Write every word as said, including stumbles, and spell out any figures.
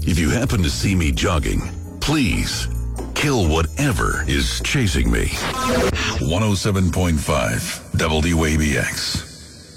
If you happen to see me jogging, please kill whatever is chasing me. one oh seven point five W A B X.